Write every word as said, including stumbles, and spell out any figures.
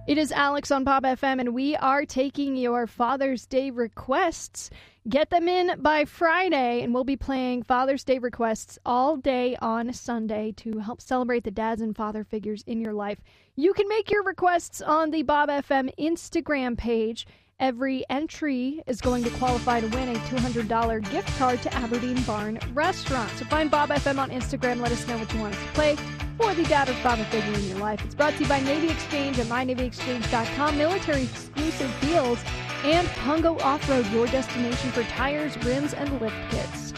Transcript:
It is Alex on Pop F M, and we are taking your Father's Day requests. Get them in by Friday, and we'll be playing Father's Day requests all day on Sunday to help celebrate the dads and father figures in your life. You can make your requests on the Bob F M Instagram page. Every entry is going to qualify to win a two hundred dollars gift card to Aberdeen Barn Restaurant. So find Bob F M on Instagram. Let us know what you want us to play for the dad or father figure in your life. It's brought to you by Navy Exchange at my navy exchange dot com, military exclusive deals, and Pungo Off-Road, your destination for tires, rims, and lift kits.